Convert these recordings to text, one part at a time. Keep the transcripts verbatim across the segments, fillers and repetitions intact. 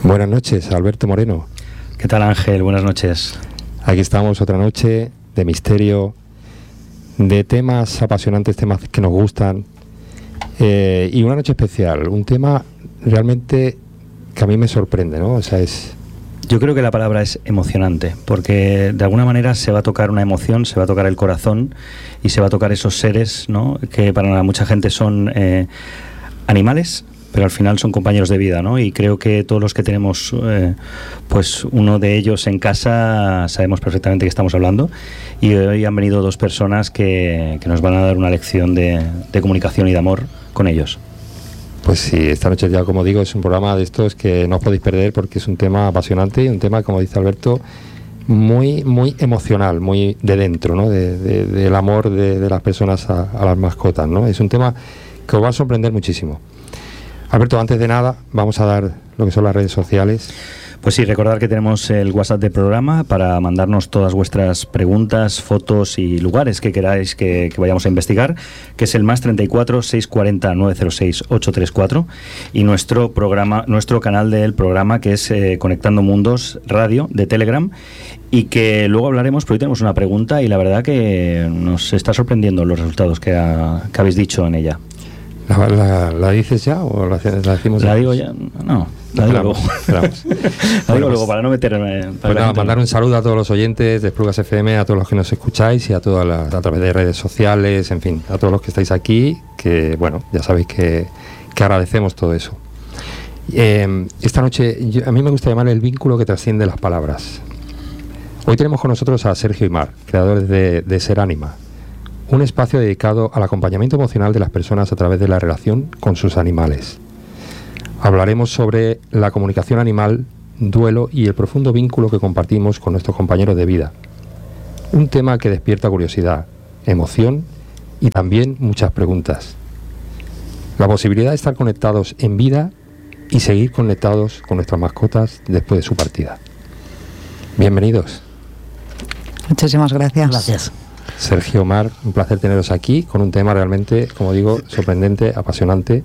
Buenas noches, Alberto Moreno. ¿Qué tal, Ángel? Buenas noches. Aquí estamos otra noche de misterio, de temas apasionantes, temas que nos gustan, eh, y una noche especial, un tema realmente que a mí me sorprende, ¿no? O sea, es... Yo creo que la palabra es emocionante, porque de alguna manera se va a tocar una emoción, se va a tocar el corazón y se va a tocar esos seres, ¿no?, que para mucha gente son eh, animales, pero al final son compañeros de vida, ¿no? Y creo que todos los que tenemos eh, pues uno de ellos en casa sabemos perfectamente de qué estamos hablando, y hoy han venido dos personas que, que nos van a dar una lección de, de comunicación y de amor con ellos. Pues sí, esta noche ya, como digo, es un programa de estos que no os podéis perder porque es un tema apasionante y un tema, como dice Alberto, muy muy emocional, muy de dentro, ¿no? De, de, del amor de, de las personas a, a las mascotas, ¿no? Es un tema que os va a sorprender muchísimo. Alberto, antes de nada, vamos a dar lo que son las redes sociales. Pues sí, recordar que tenemos el WhatsApp del programa para mandarnos todas vuestras preguntas, fotos y lugares que queráis que, que vayamos a investigar, que es el más treinta y cuatro, seiscientos cuarenta, novecientos seis, ochocientos treinta y cuatro, y nuestro programa, nuestro canal del programa, que es eh, Conectando Mundos Radio de Telegram, y que luego hablaremos, pero hoy tenemos una pregunta y la verdad que nos está sorprendiendo los resultados que, ha, que habéis dicho en ella. ¿La, la, la dices ya o la, la decimos? La digo ya, no, la digo luego. La digo bueno, luego pues, para no meterme. Para pues nada, mandar un saludo a todos los oyentes de Esplugas F M, a todos los que nos escucháis y a todas las, a través de redes sociales, en fin, a todos los que estáis aquí, que bueno, ya sabéis que, que agradecemos todo eso. Eh, esta noche, yo, a mí me gusta llamar el vínculo que trasciende las palabras. Hoy tenemos con nosotros a Sergio Aymar, creador de, de Ser Anima, un espacio dedicado al acompañamiento emocional de las personas a través de la relación con sus animales. Hablaremos sobre la comunicación animal, duelo y el profundo vínculo que compartimos con nuestros compañeros de vida. Un tema que despierta curiosidad, emoción y también muchas preguntas. La posibilidad de estar conectados en vida y seguir conectados con nuestras mascotas después de su partida. Bienvenidos. Muchísimas gracias. Gracias. Sergio Aymar, un placer teneros aquí con un tema realmente, como digo, sorprendente, apasionante.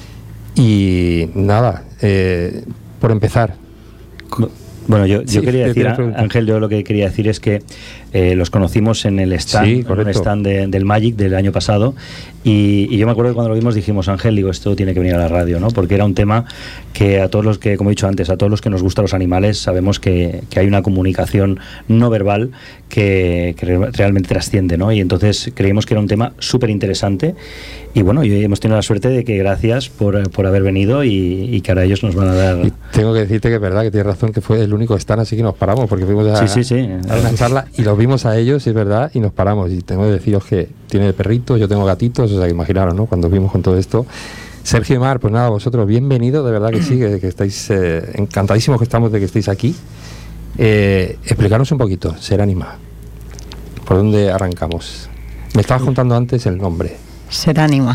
Y nada, eh, por empezar. Bueno, yo, yo Sí, quería decir, preguntar. Ángel, yo lo que quería decir es que eh, los conocimos en el stand, Sí, en un stand de, del Magic del año pasado, y, y yo me acuerdo que cuando lo vimos dijimos, Ángel, digo, esto tiene que venir a la radio, ¿no? Porque era un tema que a todos los que, como he dicho antes, a todos los que nos gustan los animales, sabemos que, que hay una comunicación no verbal que, que realmente trasciende, ¿no? Y entonces creímos que era un tema súper interesante, y bueno, y hoy hemos tenido la suerte de que gracias por, por haber venido y, y que ahora ellos nos van a dar... Y tengo que decirte que es verdad, que tienes razón, que fue el único stand, así que nos paramos, porque fuimos a, Sí, sí, sí. a una charla y los vimos a ellos, es verdad, y nos paramos. Y tengo que deciros que tiene perritos, yo tengo gatitos, o sea, que imaginaros, ¿no? Cuando vimos con todo esto. Sergio Aymar, pues nada, vosotros, bienvenido, de verdad que sí, que, que estáis eh, encantadísimos que estamos de que estéis aquí. Eh, explicaros un poquito, Ser Anima. ¿Por dónde arrancamos? Me estabas contando antes el nombre. Ser Anima.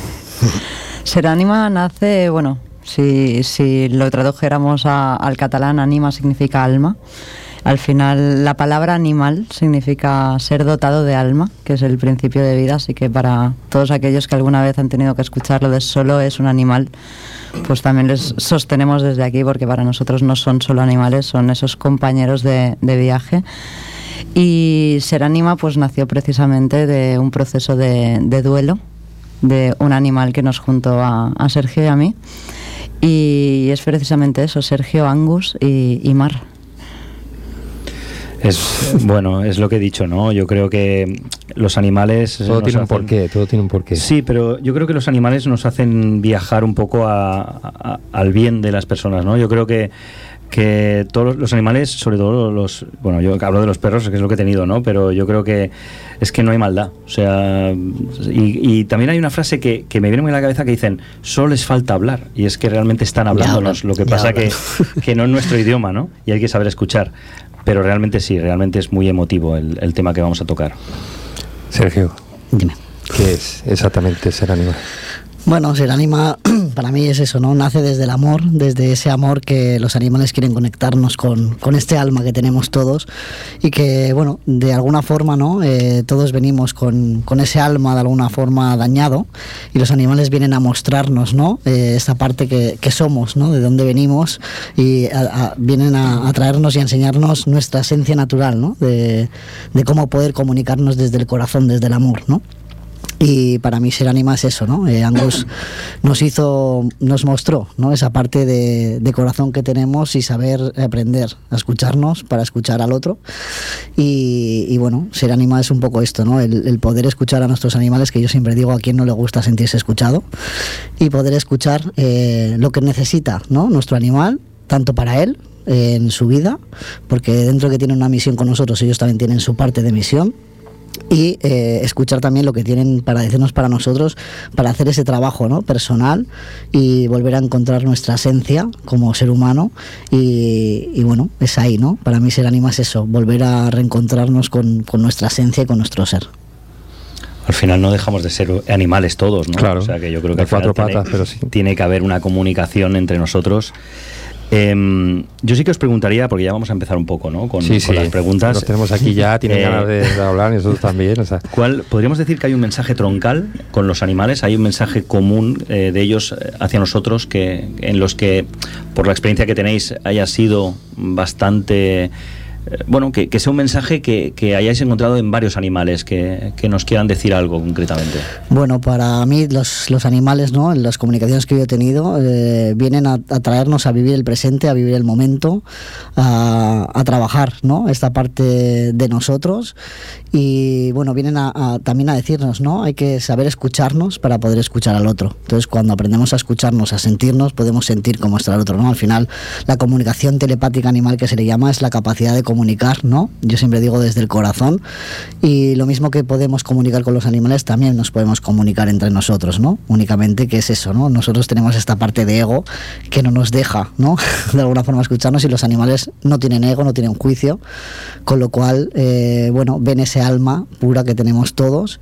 Ser Anima nace, bueno, si, si lo tradujéramos a, al catalán, anima significa alma. Al final, la palabra animal significa ser dotado de alma, que es el principio de vida, así que para todos aquellos que alguna vez han tenido que escucharlo de solo es un animal, pues también les sostenemos desde aquí, porque para nosotros no son solo animales, son esos compañeros de, de viaje. Y Ser Anima pues nació precisamente de un proceso de, de duelo de un animal que nos juntó a, a Sergio y a mí, y es precisamente eso, Sergio, Angus y, y Mar. Es, bueno, es lo que he dicho, ¿no? Yo creo que los animales... Todo tiene un hacen... porqué, todo tiene un porqué. Sí, pero yo creo que los animales nos hacen viajar un poco a, a, al bien de las personas, ¿no? Yo creo que que todos los animales, sobre todo los... Bueno, yo hablo de los perros, que es lo que he tenido, ¿no? Pero yo creo que es que no hay maldad. O sea, y, y también hay una frase que, que me viene muy a la cabeza que dicen, solo les falta hablar. Y es que realmente están hablándonos. Lo que pasa que, que no es nuestro idioma, ¿no? Y hay que saber escuchar. Pero realmente sí, realmente es muy emotivo el, el tema que vamos a tocar. Sergio, Dime. ¿qué es exactamente Ser Anima? Bueno, Ser Anima para mí es eso, ¿no? Nace desde el amor, desde ese amor que los animales quieren conectarnos con, con este alma que tenemos todos y que, bueno, de alguna forma, ¿no? Eh, todos venimos con, con ese alma de alguna forma dañado y los animales vienen a mostrarnos, ¿no? Eh, esta parte que, que somos, ¿no? De dónde venimos y a, a, vienen a, a traernos y a enseñarnos nuestra esencia natural, ¿no? De, de cómo poder comunicarnos desde el corazón, desde el amor, ¿no? Y para mí ser ánima es eso, ¿no? Eh, Angus nos hizo, nos mostró, ¿no? Esa parte de, de corazón que tenemos y saber aprender a escucharnos para escuchar al otro. Y, y bueno, ser ánima es un poco esto, ¿no? El, el poder escuchar a nuestros animales, que yo siempre digo a quien no le gusta sentirse escuchado, y poder escuchar eh, lo que necesita, ¿no? Nuestro animal, tanto para él, eh, en su vida, porque dentro de que tienen una misión con nosotros, ellos también tienen su parte de misión. Y eh, escuchar también lo que tienen para decirnos para nosotros, para hacer ese trabajo, ¿no? Personal y volver a encontrar nuestra esencia como ser humano y, y bueno, es ahí, ¿no? Para mí ser ánima es eso, volver a reencontrarnos con, con nuestra esencia y con nuestro ser. Al final no dejamos de ser animales todos, ¿no? Claro, o sea que yo creo que de cuatro tiene, patas, pero sí. Tiene que haber una comunicación entre nosotros. Eh, yo sí que os preguntaría, porque ya vamos a empezar un poco, ¿no? Con, sí, con sí. las preguntas. Los tenemos aquí ya, tienen eh, ganas de, de hablar, y nosotros también. O sea. ¿Cuál, podríamos decir que hay un mensaje troncal con los animales? ¿Hay un mensaje común eh, de ellos hacia nosotros que en los que, por la experiencia que tenéis, haya sido bastante... Bueno, que, que sea un mensaje que, que hayáis encontrado en varios animales, que, que nos quieran decir algo concretamente? Bueno, para mí los, los animales, ¿no? En las comunicaciones que yo he tenido, eh, vienen a, a traernos a vivir el presente, a vivir el momento, a, a trabajar, ¿no? Esta parte de nosotros y, bueno, vienen a, a, también a decirnos, ¿no? Hay que saber escucharnos para poder escuchar al otro. Entonces, cuando aprendemos a escucharnos, a sentirnos, podemos sentir cómo está el otro, ¿no? Al final, la comunicación telepática animal, que se le llama, es la capacidad de comunicar, ¿no? Yo siempre digo desde el corazón, y lo mismo que podemos comunicar con los animales, también nos podemos comunicar entre nosotros, ¿no? Únicamente que es eso, ¿no? Nosotros tenemos esta parte de ego que no nos deja, ¿no? De alguna forma escucharnos, y los animales no tienen ego, no tienen juicio, con lo cual, eh, bueno, ven ese alma pura que tenemos todos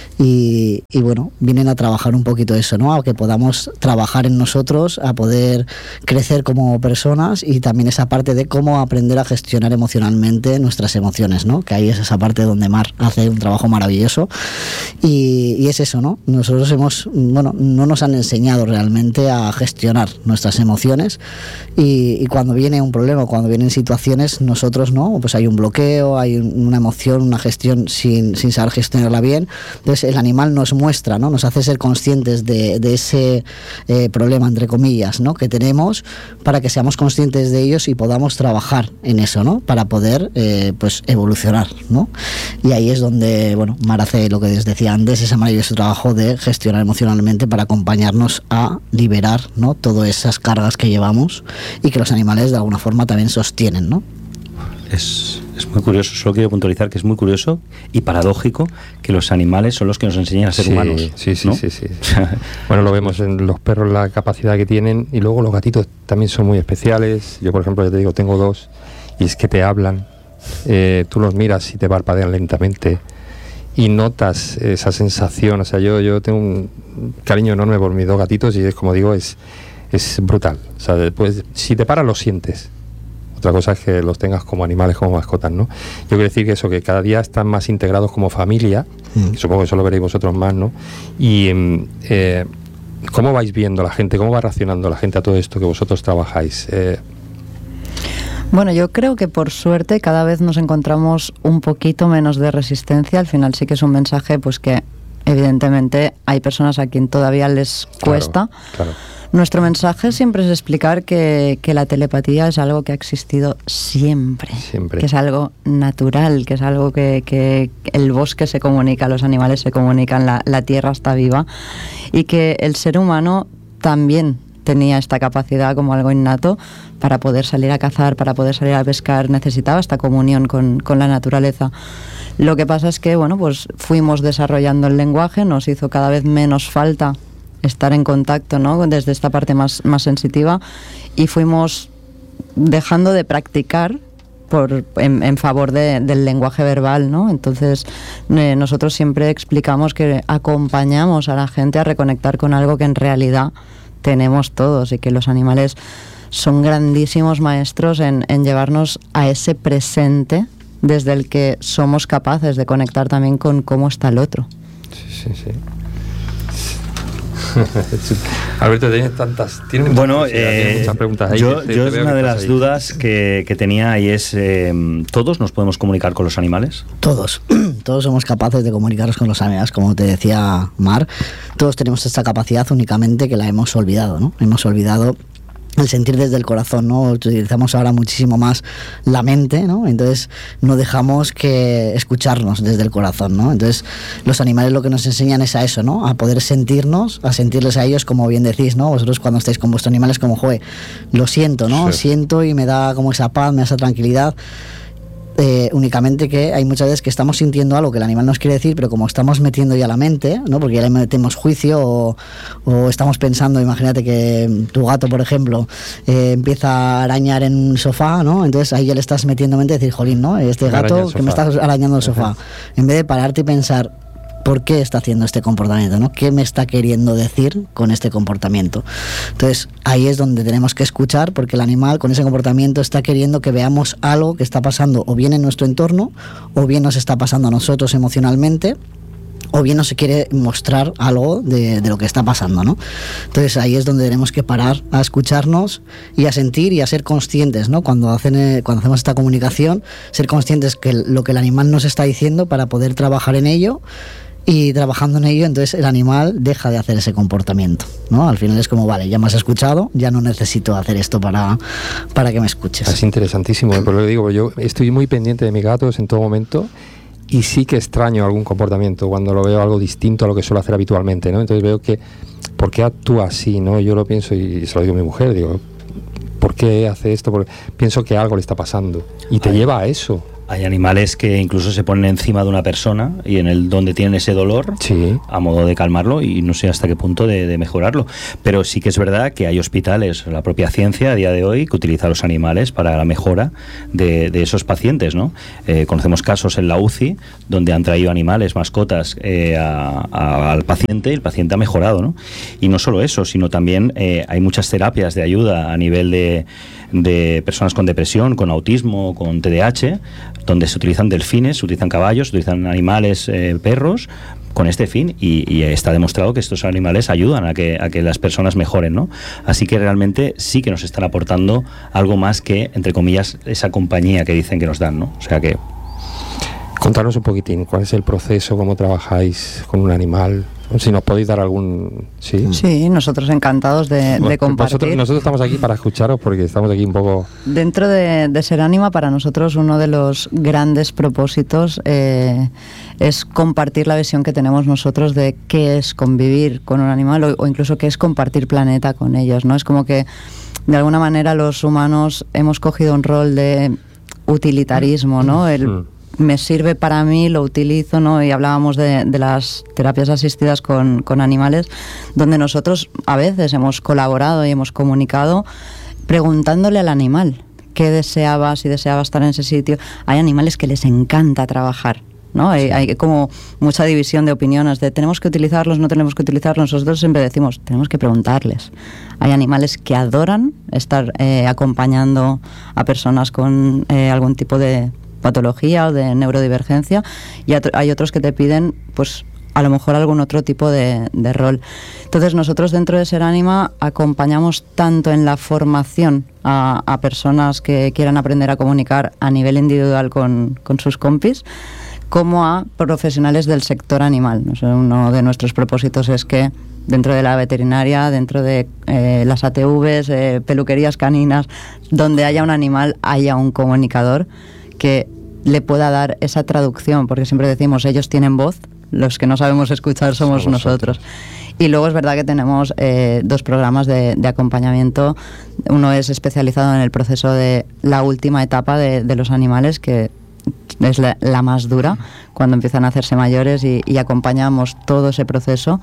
y, y bueno, vienen a trabajar un poquito eso, ¿no? A que podamos trabajar en nosotros, a poder crecer como personas, y también esa parte de cómo aprender a gestionar emocionalmente nuestras emociones, ¿no? Que ahí es esa parte donde Mar hace un trabajo maravilloso y, y es eso, ¿no? Nosotros hemos, bueno, no nos han enseñado realmente a gestionar nuestras emociones y, y cuando viene un problema, cuando vienen situaciones, nosotros, ¿no? Pues hay un bloqueo, hay una emoción, una gestión sin, sin saber gestionarla bien. Entonces el animal nos muestra, ¿no? Nos hace ser conscientes de, de ese eh, problema, entre comillas, ¿no? Que tenemos, para que seamos conscientes de ellos y podamos trabajar en eso, ¿no? Para poder eh, pues evolucionar, ¿no? Y ahí es donde, bueno, Mar hace lo que les decía antes, ese maravilloso trabajo de gestionar emocionalmente para acompañarnos a liberar, ¿no? Todas esas cargas que llevamos y que los animales de alguna forma también sostienen, ¿no? Es, es muy curioso, solo quiero puntualizar que es muy curioso y paradójico que los animales son los que nos enseñan a ser sí, humanos. Sí, sí, ¿no? sí, sí. Bueno, lo vemos en los perros, la capacidad que tienen, y luego los gatitos también son muy especiales. Yo, por ejemplo, ya te digo, tengo dos, y es que te hablan, eh, tú los miras y te parpadean lentamente y notas esa sensación. O sea, yo, yo tengo un cariño enorme por mis dos gatitos, y es, como digo, es, es brutal. O sea, después, si te paras, lo sientes. Otra cosa es que los tengas como animales, como mascotas, ¿no? Yo quiero decir que eso, que cada día están más integrados como familia, mm. supongo que eso lo veréis vosotros más, ¿no? Y eh, ¿cómo vais viendo la gente, cómo va reaccionando la gente a todo esto que vosotros trabajáis? Eh, Bueno, yo creo que por suerte cada vez nos encontramos un poquito menos de resistencia. Al final sí que es un mensaje pues que evidentemente hay personas a quien todavía les cuesta. Claro, claro. Nuestro mensaje siempre es explicar que, que la telepatía es algo que ha existido siempre, siempre. Que es algo natural, que es algo que, que el bosque se comunica, los animales se comunican, la, la tierra está viva, y que el ser humano también tenía esta capacidad como algo innato para poder salir a cazar, para poder salir a pescar, necesitaba esta comunión con, con la naturaleza. Lo que pasa es que, bueno, pues fuimos desarrollando el lenguaje, nos hizo cada vez menos falta estar en contacto, ¿no? Desde esta parte más, más sensitiva, y fuimos dejando de practicar por, en, en favor de, del lenguaje verbal, ¿no? Entonces eh, nosotros siempre explicamos que acompañamos a la gente a reconectar con algo que en realidad tenemos todos y que los animales son grandísimos maestros en, en llevarnos a ese presente desde el que somos capaces de conectar también con cómo está el otro. Sí, sí, sí. Alberto, tienes tantas, tienes bueno, eh, muchas preguntas ahí. Yo, te, yo te es veo una que de estás las ahí. dudas que, que tenía y es, eh, ¿todos nos podemos comunicar con los animales? Todos, todos somos capaces de comunicarnos con los animales, como te decía Mar. Todos tenemos esta capacidad, únicamente que la hemos olvidado, ¿no? Hemos olvidado el sentir desde el corazón, ¿no? Utilizamos ahora muchísimo más la mente, ¿no? Entonces no dejamos que escucharnos desde el corazón, ¿no? Entonces los animales lo que nos enseñan es a eso, ¿no? A poder sentirnos, a sentirles a ellos, como bien decís, ¿no? Vosotros cuando estáis con vuestros animales, como, joder, lo siento, ¿no? Sí. Siento y me da como esa paz, me da esa tranquilidad. Eh, únicamente que hay muchas veces que estamos sintiendo algo que el animal nos quiere decir, pero como estamos metiendo ya la mente, ¿no? Porque ya le metemos juicio o, o estamos pensando, imagínate que tu gato, por ejemplo, eh, empieza a arañar en un sofá, ¿no? Entonces ahí ya le estás metiendo mente y decir, jolín, ¿no? Este gato que me está arañando el sofá. En vez de pararte y pensar, ¿por qué está haciendo este comportamiento, ¿no? ¿Qué me está queriendo decir con este comportamiento? Entonces, ahí es donde tenemos que escuchar, porque el animal con ese comportamiento está queriendo que veamos algo que está pasando o bien en nuestro entorno, o bien nos está pasando a nosotros emocionalmente, o bien nos quiere mostrar algo de, de lo que está pasando, ¿no? Entonces ahí es donde tenemos que parar a escucharnos y a sentir y a ser conscientes, ¿no? Cuando, hacen, cuando hacemos esta comunicación, ser conscientes que lo que el animal nos está diciendo para poder trabajar en ello. Y trabajando en ello, entonces el animal deja de hacer ese comportamiento, ¿no? Al final es como, vale, ya me has escuchado, ya no necesito hacer esto para, para que me escuches. Es interesantísimo, ¿eh? Por lo que digo, yo estoy muy pendiente de mis gatos en todo momento y sí que extraño algún comportamiento cuando lo veo algo distinto a lo que suelo hacer habitualmente, ¿no? Entonces veo que, ¿por qué actúa así, no? Yo lo pienso y se lo digo a mi mujer, digo, ¿por qué hace esto? Porque pienso que algo le está pasando y te Ay. lleva a eso. Hay animales que incluso se ponen encima de una persona y en el donde tienen ese dolor, sí, a modo de calmarlo, y no sé hasta qué punto de, de mejorarlo. Pero sí que es verdad que hay hospitales, la propia ciencia a día de hoy, que utiliza los animales para la mejora de, de esos pacientes, ¿no? Eh, conocemos casos en la U C I donde han traído animales, mascotas, eh, a, a, al paciente y el paciente ha mejorado, ¿no? Y no solo eso, sino también eh, hay muchas terapias de ayuda a nivel de, de personas con depresión, con autismo, con T D A H, donde se utilizan delfines, se utilizan caballos, se utilizan animales, eh, perros, con este fin, y, y está demostrado que estos animales ayudan a que, a que las personas mejoren, ¿no? Así que realmente sí que nos están aportando algo más que, entre comillas, esa compañía que dicen que nos dan, ¿no? O sea que... Contanos un poquitín, ¿cuál es el proceso, cómo trabajáis con un animal? Si nos podéis dar algún... Sí, sí, nosotros encantados de, de compartir. Nosotros, nosotros estamos aquí para escucharos porque estamos aquí un poco... Dentro de, de Seránima, para nosotros uno de los grandes propósitos eh, es compartir la visión que tenemos nosotros de qué es convivir con un animal o, o incluso qué es compartir planeta con ellos, ¿no? Es como que de alguna manera los humanos hemos cogido un rol de utilitarismo, ¿no? El... Mm. me sirve para mí, lo utilizo, ¿no? Y hablábamos de, de las terapias asistidas con, con animales, donde nosotros a veces hemos colaborado y hemos comunicado preguntándole al animal qué deseaba, si deseaba estar en ese sitio. Hay animales que les encanta trabajar, ¿no? Sí. Hay, hay como mucha división de opiniones de tenemos que utilizarlos, no tenemos que utilizarlos. Nosotros siempre decimos, tenemos que preguntarles. Hay animales que adoran estar eh, acompañando a personas con eh, algún tipo de patología o de neurodivergencia, y hay otros que te piden pues a lo mejor algún otro tipo de, de rol. Entonces nosotros dentro de Seránima acompañamos tanto en la formación a, a personas que quieran aprender a comunicar a nivel individual con, con sus compis, como a profesionales del sector animal. O sea, uno de nuestros propósitos es que dentro de la veterinaria, dentro de eh, las A T Vs, eh, peluquerías caninas, donde haya un animal, haya un comunicador que le pueda dar esa traducción, porque siempre decimos, ellos tienen voz, los que no sabemos escuchar somos, somos nosotros. nosotros. Y luego es verdad que tenemos eh, dos programas de, de acompañamiento. Uno es especializado en el proceso de la última etapa de, de los animales, que es la, la más dura, cuando empiezan a hacerse mayores, y, y acompañamos todo ese proceso.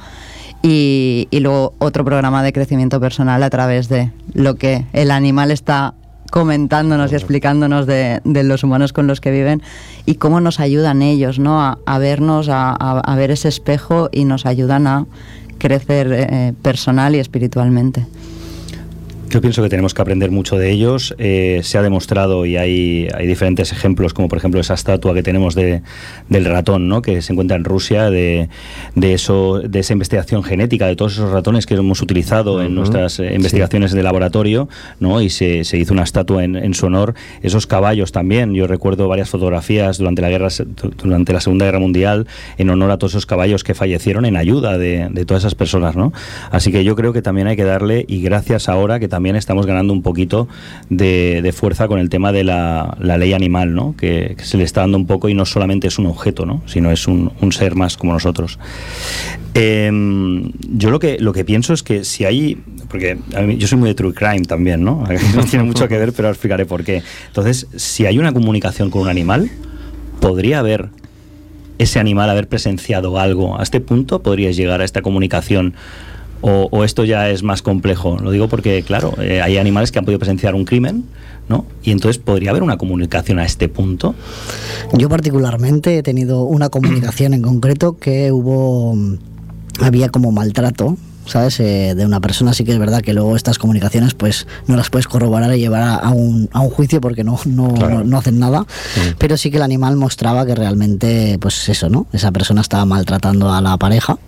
Y, y luego otro programa de crecimiento personal a través de lo que el animal está comentándonos y explicándonos de, de los humanos con los que viven y cómo nos ayudan ellos, ¿no? a, a vernos, a, a, a ver ese espejo, y nos ayudan a crecer eh, personal y espiritualmente. Yo pienso que tenemos que aprender mucho de ellos. Eh, se ha demostrado y hay, hay diferentes ejemplos, como por ejemplo esa estatua que tenemos de, del ratón, ¿no?, que se encuentra en Rusia, de, de, eso, de esa investigación genética, de todos esos ratones que hemos utilizado uh-huh. en nuestras eh, investigaciones sí. de laboratorio, ¿no?, y se, se hizo una estatua en, en su honor. Esos caballos también, yo recuerdo varias fotografías durante la guerra, durante la Segunda Guerra Mundial, en honor a todos esos caballos que fallecieron en ayuda de, de todas esas personas, ¿no? Así que yo creo que también hay que darle, y gracias ahora que también también estamos ganando un poquito de, de fuerza con el tema de la, la ley animal, ¿no?, que, que se le está dando un poco, y no solamente es un objeto, ¿no?, sino es un, un ser más como nosotros. Eh, yo lo que, lo que pienso es que si hay, porque a mí, yo soy muy de true crime también, ¿no?, no tiene mucho que ver, pero explicaré por qué. Entonces, si hay una comunicación con un animal, podría haber ese animal haber presenciado algo. ¿A este punto podrías llegar a esta comunicación? O, o esto ya es más complejo. Lo digo porque, claro, eh, hay animales que han podido presenciar un crimen, ¿no? Y entonces podría haber una comunicación a este punto. Yo particularmente he tenido una comunicación en concreto que hubo, había como maltrato, ¿sabes?, eh, de una persona. Sí que es verdad que luego estas comunicaciones pues no las puedes corroborar y llevar a, a, un, a un juicio porque no, no, claro. no, no hacen nada, sí. Pero sí que el animal mostraba que realmente, pues eso, ¿no?, esa persona estaba maltratando a la pareja.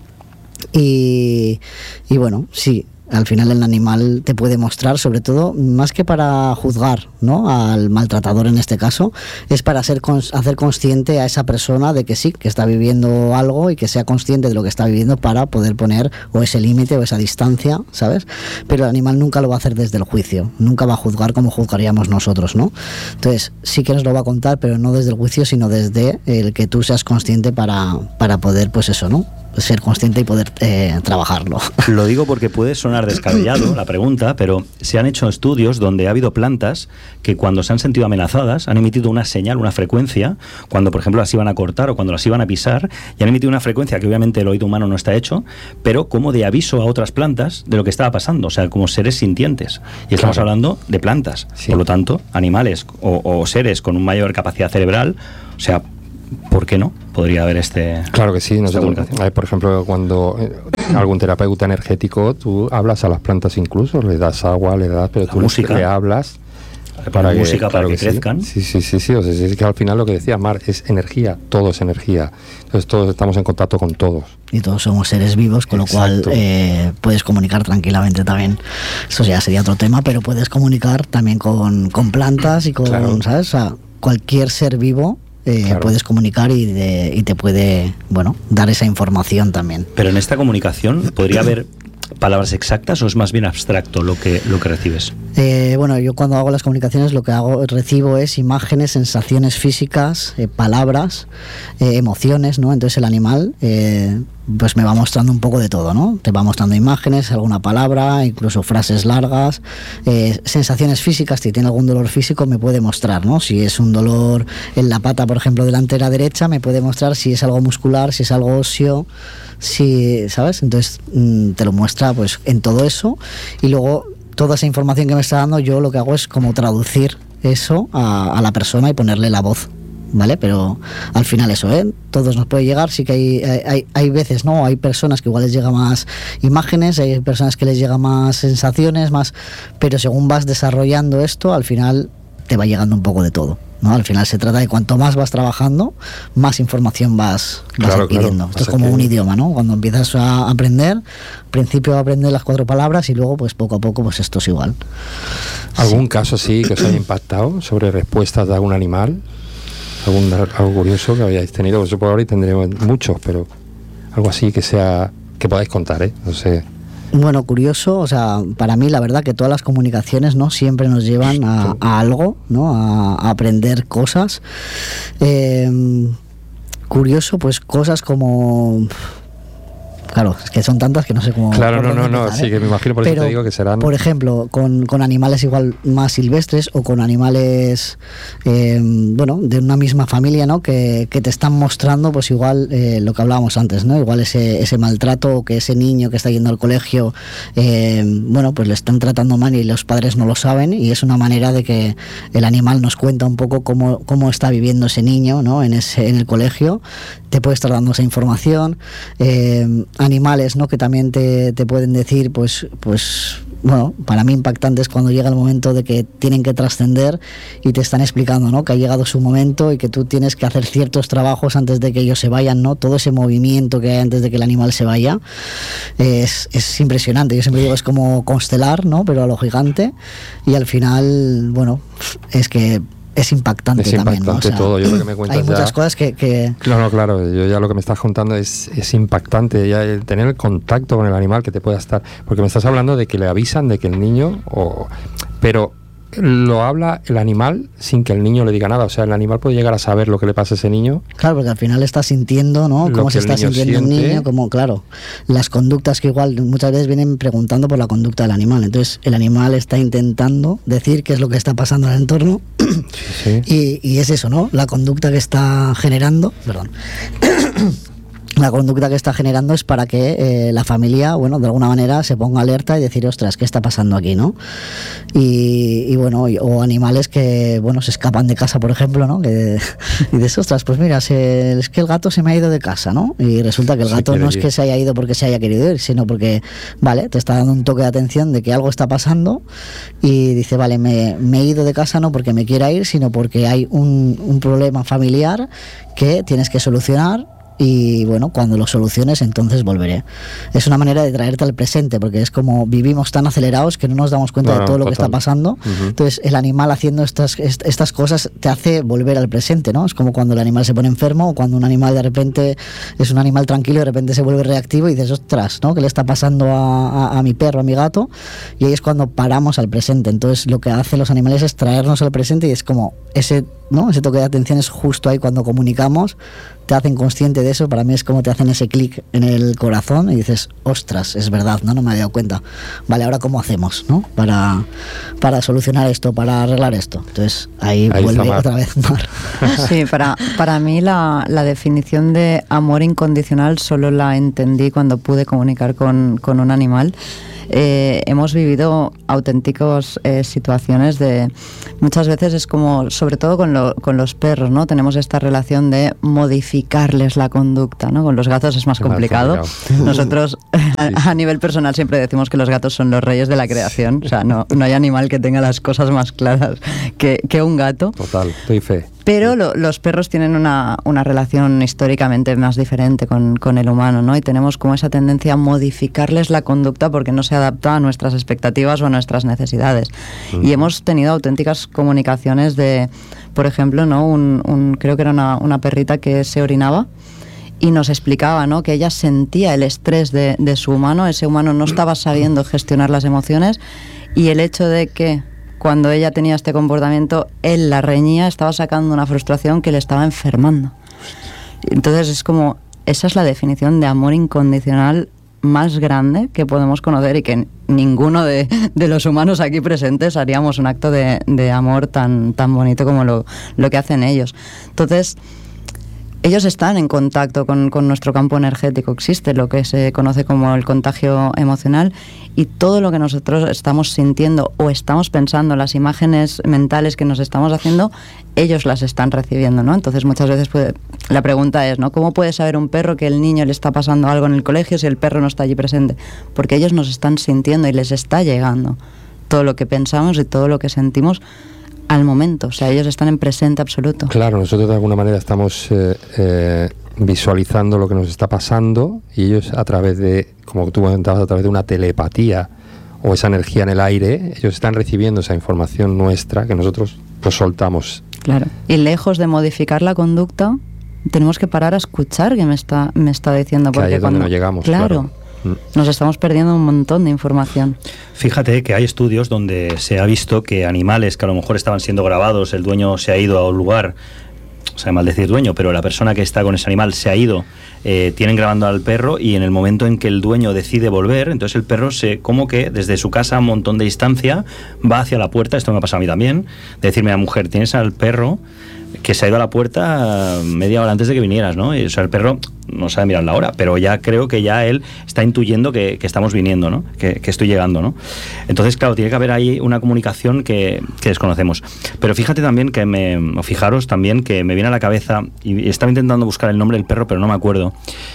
Y, y bueno, sí, al final el animal te puede mostrar, sobre todo, más que para juzgar, ¿no?, al maltratador en este caso, es para hacer, hacer consciente a esa persona de que sí, que está viviendo algo, y que sea consciente de lo que está viviendo para poder poner o ese límite o esa distancia, ¿sabes? Pero el animal nunca lo va a hacer desde el juicio, nunca va a juzgar como juzgaríamos nosotros, ¿no? Entonces, sí que nos lo va a contar, pero no desde el juicio, sino desde el que tú seas consciente para, para poder, pues eso, ¿no?, ser consciente y poder eh, trabajarlo. Lo digo porque puede sonar descabellado la pregunta, pero se han hecho estudios donde ha habido plantas que cuando se han sentido amenazadas han emitido una señal, una frecuencia, cuando por ejemplo las iban a cortar o cuando las iban a pisar, y han emitido una frecuencia que obviamente el oído humano no está hecho, pero como de aviso a otras plantas de lo que estaba pasando, o sea, como seres sintientes. Y estamos claro. hablando de plantas, sí. Por lo tanto, animales o, o seres con una mayor capacidad cerebral, o sea, ¿por qué no? Podría haber este... Claro que sí. Nosotros, por ejemplo, cuando algún terapeuta energético, tú hablas a las plantas incluso, le das agua, le das, pero la tú música. le hablas para que, música para claro que, que crezcan. Sí, sí, sí, sí. O sea, es que al final lo que decía Mar es energía, todo es energía. Entonces todos estamos en contacto con todos. Y todos somos seres vivos, con Exacto. lo cual eh, puedes comunicar tranquilamente también. Eso ya sería otro tema, pero puedes comunicar también con, con plantas y con, claro. ¿sabes? O sea, cualquier ser vivo. Eh, claro. Puedes comunicar y, de, y te puede, bueno, dar esa información también. Pero en esta comunicación podría haber palabras exactas, o es más bien abstracto lo que lo que recibes. Eh, bueno, yo cuando hago las comunicaciones lo que hago recibo es imágenes, sensaciones físicas, eh, palabras, eh, emociones, ¿no? Entonces el animal eh, pues me va mostrando un poco de todo, ¿no? Te va mostrando imágenes, alguna palabra, incluso frases largas, eh, sensaciones físicas. Si tiene algún dolor físico me puede mostrar, ¿no? Si es un dolor en la pata, por ejemplo, delantera derecha, me puede mostrar si es algo muscular, si es algo óseo, si, ¿sabes? Entonces mmm, te lo muestra pues en todo eso, y luego toda esa información que me está dando, yo lo que hago es como traducir eso a, a la persona y ponerle la voz, ¿vale? Pero al final eso, ¿eh? Todos nos puede llegar, sí que hay, hay, hay veces, ¿no? Hay personas que igual les llega más imágenes, hay personas que les llega más sensaciones, más, pero según vas desarrollando esto, al final te va llegando un poco de todo, ¿no? Al final se trata de cuanto más vas trabajando, más información vas, vas claro, adquiriendo. Claro. Esto es como que... un idioma, ¿no? Cuando empiezas a aprender, al principio aprender las cuatro palabras y luego pues poco a poco pues esto es igual. ¿Algún sí. caso así que os haya impactado sobre respuestas de algún animal? ¿Algún, algo curioso que hayáis tenido? Pues por ahora tendremos muchos, pero algo así que sea que podáis contar, ¿eh? No sé. Bueno, curioso, o sea, para mí la verdad que todas las comunicaciones, ¿no?, siempre nos llevan a, a algo, ¿no?, a, a aprender cosas. Eh, curioso, pues cosas como... Claro, es que son tantas que no sé cómo... Claro, no, no, no, empezar, ¿eh? Sí, que me imagino, por Pero, eso te digo que serán... Por ejemplo, con, con animales igual más silvestres o con animales, eh, bueno, de una misma familia, ¿no?, que, que te están mostrando, pues igual eh, lo que hablábamos antes, ¿no?, igual ese, ese maltrato, o que ese niño que está yendo al colegio, eh, bueno, pues le están tratando mal y los padres no lo saben, y es una manera de que el animal nos cuenta un poco cómo, cómo está viviendo ese niño, ¿no?, en, ese, en el colegio. Te puede estar dando esa información. Eh, animales, ¿no? Que también te, te pueden decir, pues, pues, bueno, para mí impactante es cuando llega el momento de que tienen que trascender y te están explicando, ¿no? Que ha llegado su momento y que tú tienes que hacer ciertos trabajos antes de que ellos se vayan, ¿no? Todo ese movimiento que hay antes de que el animal se vaya es, es impresionante. Yo siempre digo, es como constelar, ¿no? Pero a lo gigante, y al final, bueno, es que es impactante, es también, impactante, ¿no? O sea, todo. Yo lo que me cuentas hay muchas ya, cosas que, que... Claro, claro. Yo ya lo que me estás contando es, es impactante. Ya el tener el contacto con el animal que te pueda estar... Porque me estás hablando de que le avisan de que el niño... O, pero lo habla el animal sin que el niño le diga nada. O sea, el animal puede llegar a saber lo que le pasa a ese niño. Claro, porque al final está sintiendo, ¿no? Lo Cómo se que el está niño sintiendo el siente. niño, como, claro, las conductas que igual muchas veces vienen preguntando por la conducta del animal. Entonces, el animal está intentando decir qué es lo que está pasando en el entorno. Sí. Y, y es eso, ¿no? La conducta que está generando, perdón. La conducta que está generando es para que eh, la familia, bueno, de alguna manera se ponga alerta y decir, ostras, ¿qué está pasando aquí, no? Y, y bueno, y, o animales que, bueno, se escapan de casa, por ejemplo, ¿no? Que, y dices, ostras, pues mira, se, es que el gato se me ha ido de casa, ¿no? Y resulta que el Se gato quiere no es ir. que se haya ido porque se haya querido ir, sino porque, vale, te está dando un toque de atención de que algo está pasando y dice, vale, me, me he ido de casa no porque me quiera ir, sino porque hay un, un problema familiar que tienes que solucionar. Y bueno, cuando lo soluciones entonces volveré. Es una manera de traerte al presente, porque es como vivimos tan acelerados que no nos damos cuenta Claro, de todo lo total. que está pasando. Uh-huh. Entonces el animal haciendo estas, est- estas cosas te hace volver al presente, ¿no? Es como cuando el animal se pone enfermo o cuando un animal de repente es un animal tranquilo y de repente se vuelve reactivo y dices, ostras, ¿no? ¿Qué le está pasando a, a, a mi perro, a mi gato? Y ahí es cuando paramos al presente. Entonces lo que hacen los animales es traernos al presente y es como ese, ¿no? Ese toque de atención es justo ahí cuando comunicamos, te hacen consciente de eso. Para mí es como te hacen ese clic en el corazón y dices, ostras, es verdad, ¿no? No me había dado cuenta. Vale, ahora ¿cómo hacemos, ¿no? Para, para solucionar esto, para arreglar esto. Entonces ahí, Ahí vuelve está Mar. otra vez Mar. Sí, para, para mí la, la definición de amor incondicional solo la entendí cuando pude comunicar con, con un animal. Eh, hemos vivido auténticas eh, situaciones de... Muchas veces es como, sobre todo con, lo, con los perros, ¿no? Tenemos esta relación de modificarles la conducta, ¿no? Con los gatos es más Es más complicado. complicado. Nosotros, a, a nivel personal, siempre decimos que los gatos son los reyes de la creación. O sea, no, no hay animal que tenga las cosas más claras que, que un gato. Total, doy fe. Pero lo, los perros tienen una, una relación históricamente más diferente con, con el humano, ¿no? Y tenemos como esa tendencia a modificarles la conducta porque no se adapta a nuestras expectativas o a nuestras necesidades. Mm. Y hemos tenido auténticas comunicaciones de, por ejemplo, ¿no? Un, un, creo que era una, una perrita que se orinaba y nos explicaba, ¿no? Que ella sentía el estrés de, de su humano, ese humano no estaba sabiendo gestionar las emociones y el hecho de que cuando ella tenía este comportamiento, él la reñía, estaba sacando una frustración que le estaba enfermando. Entonces es como, esa es la definición de amor incondicional más grande que podemos conocer y que ninguno de, de los humanos aquí presentes haríamos un acto de, de amor tan, tan bonito como lo, lo que hacen ellos. Entonces, ellos están en contacto con, con nuestro campo energético, existe lo que se conoce como el contagio emocional y todo lo que nosotros estamos sintiendo o estamos pensando, las imágenes mentales que nos estamos haciendo, ellos las están recibiendo, ¿no? Entonces muchas veces puede, la pregunta es, ¿no? ¿Cómo puede saber un perro que el niño le está pasando algo en el colegio si el perro no está allí presente? Porque ellos nos están sintiendo y les está llegando todo lo que pensamos y todo lo que sentimos al momento, o sea, ellos están en presente absoluto. Claro, nosotros de alguna manera estamos eh, eh, visualizando lo que nos está pasando y ellos a través de, como tú comentabas, a través de una telepatía o esa energía en el aire, ellos están recibiendo esa información nuestra que nosotros pues soltamos. Claro, y lejos de modificar la conducta, tenemos que parar a escuchar qué me está, me está diciendo. Que porque ahí es cuando donde no llegamos, claro. claro. Nos estamos perdiendo un montón de información. Fíjate que hay estudios donde se ha visto que animales que a lo mejor estaban siendo grabados, el dueño se ha ido a un lugar, o sea, mal decir dueño, pero la persona que está con ese animal se ha ido, eh, tienen grabando al perro y en el momento en que el dueño decide volver, entonces el perro se, como que desde su casa a un montón de distancia va hacia la puerta, esto me ha pasado a mí también, de decirme a la mujer, tienes al perro que se ha ido a la puerta media hora antes de que vinieras, ¿no? Y, o sea, el perro no sabe mirar la hora, pero ya creo que ya él está intuyendo que, que estamos viniendo, ¿no? Que, que estoy llegando, ¿no? Entonces, claro, tiene que haber ahí una comunicación que, que desconocemos. Pero fíjate también que me... o fijaros también que me viene a la cabeza, y estaba intentando buscar el nombre del perro, pero no me acuerdo.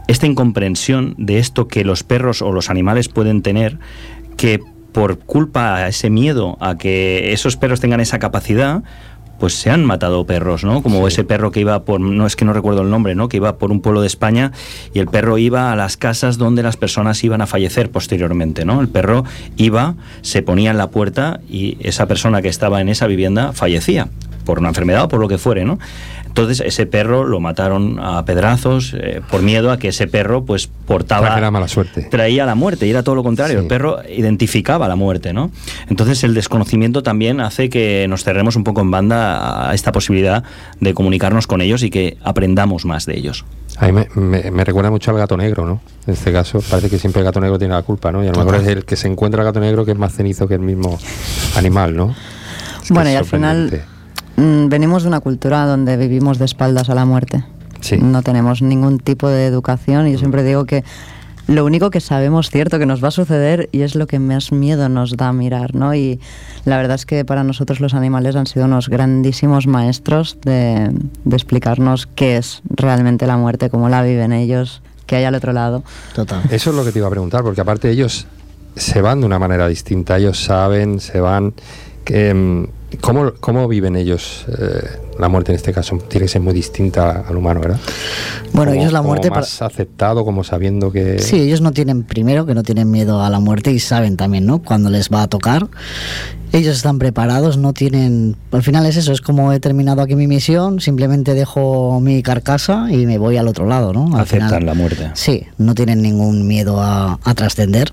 esta incomprensión de esto que los perros o los animales pueden tener, que por culpa a ese miedo a que esos perros tengan esa capacidad, pues se han matado perros, ¿no? Como sí. ese perro que iba por, no es que no recuerdo el nombre, ¿no? Que iba por un pueblo de España y el perro iba a las casas donde las personas iban a fallecer posteriormente, ¿no? El perro iba, se ponía en la puerta y esa persona que estaba en esa vivienda fallecía por una enfermedad o por lo que fuere, ¿no? Entonces ese perro lo mataron a pedrazos eh, por miedo a que ese perro pues portaba... Trajera mala suerte. Traía la muerte, y era todo lo contrario. Sí. El perro identificaba la muerte, ¿no? Entonces el desconocimiento también hace que nos cerremos un poco en banda a esta posibilidad de comunicarnos con ellos y que aprendamos más de ellos. A mí me, me, me recuerda mucho al gato negro, ¿no? En este caso parece que siempre el gato negro tiene la culpa, ¿no? Y a lo mejor es el que se encuentra el gato negro que es más cenizo que el mismo animal, ¿no? Es bueno, y al final... Venimos de una cultura donde vivimos de espaldas a la muerte. Sí. No tenemos ningún tipo de educación y yo siempre digo que lo único que sabemos cierto que nos va a suceder y es lo que más miedo nos da mirar, ¿no? Y la verdad es que para nosotros los animales han sido unos grandísimos maestros de, de explicarnos qué es realmente la muerte, cómo la viven ellos, qué hay al otro lado. Total. Eso es lo que te iba a preguntar, porque aparte ellos se van de una manera distinta, ellos saben, se van... que ¿Cómo, ¿Cómo viven ellos eh, la muerte en este caso? Tiene que ser muy distinta al humano, ¿verdad? Bueno, como, ellos la muerte... Como más para... aceptado, como sabiendo que... Sí, ellos no tienen, primero, que no tienen miedo a la muerte y saben también, ¿no? Cuando les va a tocar. Ellos están preparados, no tienen... Al final es eso, es como he terminado aquí mi misión, simplemente dejo mi carcasa y me voy al otro lado, ¿no? Al Aceptan final, la muerte. Sí, no tienen ningún miedo a, a trascender.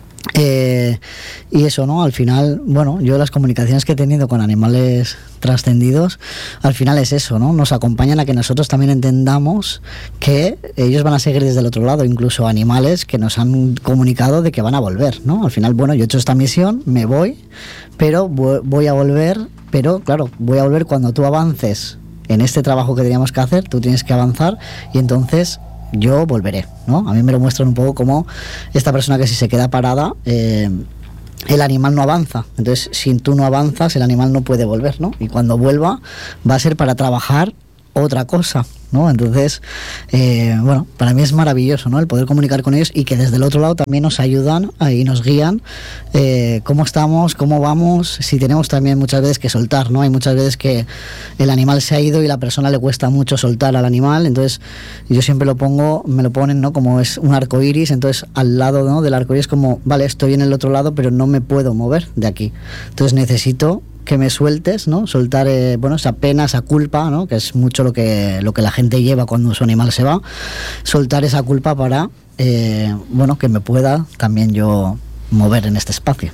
Eh, y eso, ¿no? Al final, bueno, yo las comunicaciones que he tenido con animales trascendidos, al final es eso, ¿no? Nos acompañan a que nosotros también entendamos que ellos van a seguir desde el otro lado, incluso animales que nos han comunicado de que van a volver, ¿no? Al final, bueno, yo he hecho esta misión, me voy, pero voy a volver, pero claro, voy a volver cuando tú avances en este trabajo que teníamos que hacer, tú tienes que avanzar y entonces... yo volveré, ¿no? A mí me lo muestran un poco como esta persona que si se queda parada, eh, el animal no avanza. Entonces, si tú no avanzas, el animal no puede volver, ¿no? Y cuando vuelva, va a ser para trabajar otra cosa, ¿no? Entonces, eh, bueno, para mí es maravilloso, ¿no? El poder comunicar con ellos y que desde el otro lado también nos ayudan y nos guían eh, cómo estamos, cómo vamos, si tenemos también muchas veces que soltar, ¿no? Hay muchas veces que el animal se ha ido y la persona le cuesta mucho soltar al animal, entonces yo siempre lo pongo, me lo ponen, ¿no? Como es un arco iris, entonces al lado, ¿no? del arco iris como, vale, estoy en el otro lado, pero no me puedo mover de aquí, entonces necesito que me sueltes, ¿no? Soltar, eh, bueno, esa pena, esa culpa, ¿no? Que es mucho lo que lo que la gente lleva cuando su animal se va. Soltar esa culpa para, eh, bueno, que me pueda también yo mover en este espacio.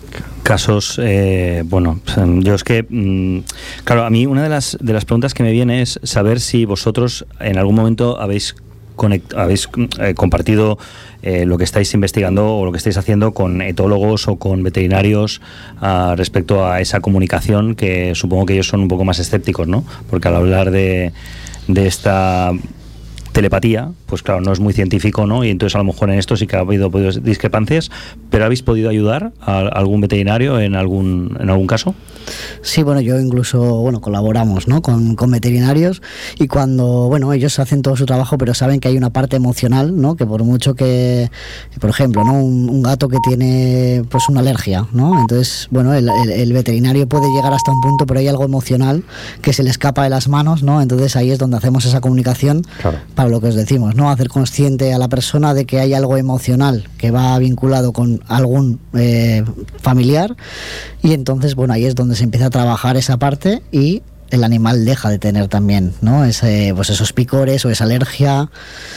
Casos, eh, bueno, yo es que, mmm, claro, a mí una de las de las preguntas que me viene es saber si vosotros en algún momento habéis Conect, habéis eh, compartido eh, lo que estáis investigando o lo que estáis haciendo con etólogos o con veterinarios uh, respecto a esa comunicación, que supongo que ellos son un poco más escépticos, ¿no? Porque al hablar de, de esta telepatía, pues claro, no es muy científico, ¿no? Y entonces a lo mejor en esto sí que ha habido discrepancias, pero ¿habéis podido ayudar a algún veterinario en algún en algún caso? Sí, bueno, yo incluso, bueno, colaboramos, ¿no? Con, con veterinarios y cuando, bueno, ellos hacen todo su trabajo, pero saben que hay una parte emocional, ¿no? Que por mucho que, por ejemplo, ¿no? Un, un gato que tiene, pues, una alergia, ¿no? Entonces, bueno, el, el, el veterinario puede llegar hasta un punto, pero hay algo emocional que se le escapa de las manos, ¿no? Entonces ahí es donde hacemos esa comunicación, claro, para lo que os decimos, ¿no? Hacer consciente a la persona de que hay algo emocional que va vinculado con algún eh, familiar y entonces, bueno, ahí es donde se empieza a trabajar esa parte y el animal deja de tener también, ¿no? Ese, pues esos picores o esa alergia.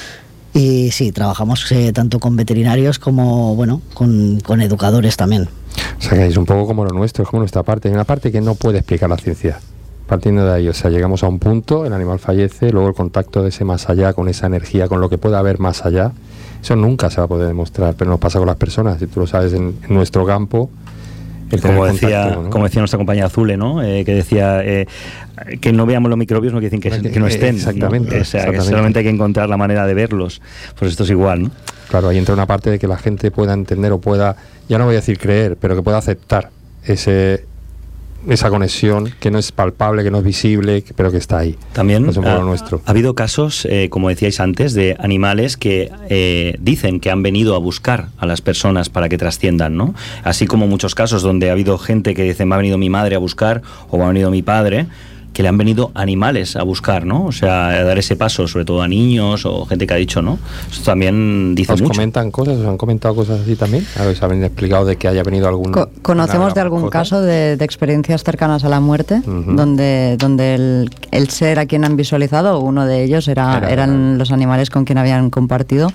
Y sí, trabajamos eh, tanto con veterinarios como, bueno, con, con educadores también. O sea, que es un poco como lo nuestro, es como nuestra parte. Hay una parte que no puede explicar la ciencia. Partiendo de ahí, o sea, llegamos a un punto, el animal fallece, luego el contacto de ese más allá, con esa energía, con lo que pueda haber más allá, eso nunca se va a poder demostrar, pero nos pasa con las personas, si tú lo sabes en, en nuestro campo. El como decía contacto, ¿no? Como decía nuestra compañera Zule, ¿no? Eh, que decía eh, que no veamos los microbios no quiere decir que, que no estén, exactamente, ¿no? O sea, exactamente. Que solamente hay que encontrar la manera de verlos. Pues esto es igual, ¿no? Claro, ahí entra una parte de que la gente pueda entender o pueda, ya no voy a decir creer, pero que pueda aceptar ese esa conexión que no es palpable, que no es visible, pero que está ahí. También es un poco nuestro. Ha habido casos, eh, como decíais antes, de animales que eh, dicen que han venido a buscar a las personas para que trasciendan, ¿no? Así como muchos casos donde ha habido gente que dice, me ha venido mi madre a buscar o me ha venido mi padre, que le han venido animales a buscar, ¿no? O sea, a dar ese paso, sobre todo a niños o gente que ha dicho, ¿no? Eso también dice ¿Os mucho. comentan cosas? ¿Os han comentado cosas así también? A ver, ¿os habéis explicado de que haya venido algún... Co- conocemos de algún mascota? caso de, de experiencias cercanas a la muerte, Uh-huh. donde, donde el, el ser a quien han visualizado, uno de ellos, era, Era, eran era. los animales con quien habían compartido.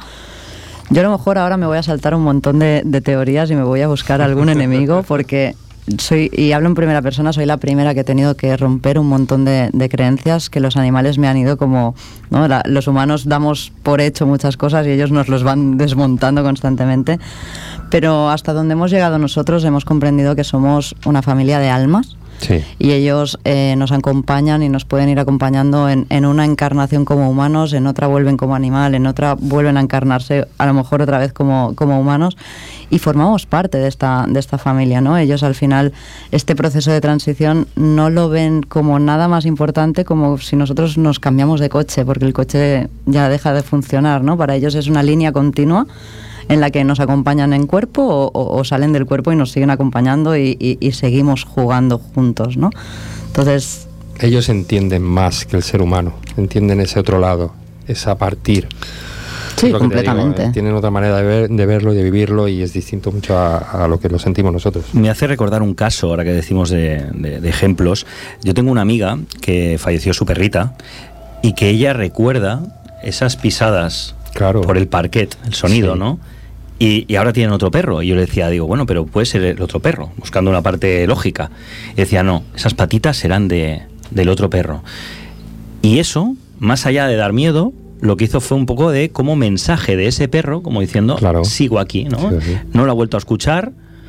Yo a lo mejor ahora me voy a saltar un montón de, de teorías y me voy a buscar algún enemigo, porque... Soy, y hablo en primera persona, soy la primera que he tenido que romper un montón de, de creencias que los animales me han ido como, ¿no? La, los humanos damos por hecho muchas cosas y ellos nos los van desmontando constantemente, pero hasta donde hemos llegado nosotros hemos comprendido que somos una familia de almas. Sí. Y ellos eh, nos acompañan y nos pueden ir acompañando en, en una encarnación como humanos, en otra vuelven como animal, en otra vuelven a encarnarse a lo mejor otra vez como, como humanos, y formamos parte de esta, de esta familia, ¿no? Ellos al final este proceso de transición no lo ven como nada más importante como si nosotros nos cambiamos de coche, porque el coche ya deja de funcionar, ¿no? Para ellos es una línea continua en la que nos acompañan en cuerpo o, o, o salen del cuerpo y nos siguen acompañando y, y, y seguimos jugando juntos, ¿no? Entonces... Ellos entienden más que el ser humano, entienden ese otro lado, esa partir. Sí, Es lo que te completamente. digo, ¿eh? Tienen otra manera de, ver, de verlo y de vivirlo y es distinto mucho a, a lo que lo sentimos nosotros. Me hace recordar un caso, ahora que decimos de, de, de ejemplos. Yo tengo una amiga que falleció su perrita y que ella recuerda esas pisadas Claro. por el parquet, el sonido, Sí. ¿no? Y, y ahora tienen otro perro. Y yo le decía, digo, bueno, pero puede ser el otro perro, buscando una parte lógica. Y decía, no, esas patitas serán de, del otro perro. Y eso, más allá de dar miedo, lo que hizo fue un poco de como mensaje de ese perro, como diciendo, Claro. sigo aquí, ¿no? Sí, sí. No lo ha vuelto a escuchar.